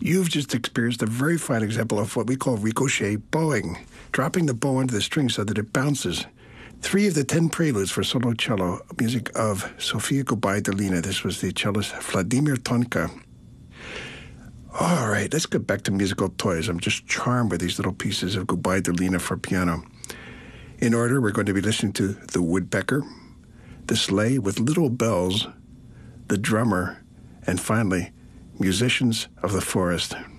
You've just experienced a very fine example of what we call ricochet bowing, dropping the bow onto the string so that it bounces. 3 of the 10 preludes for solo cello, music of Sofia Gubaidulina. This was the cellist Vladimir Tonka. All right, let's get back to musical toys. I'm just charmed with these little pieces of Gubaidulina for piano. In order, we're going to be listening to The Woodpecker, The Sleigh with Little Bells, The Drummer, and finally, Musicians of the Forest.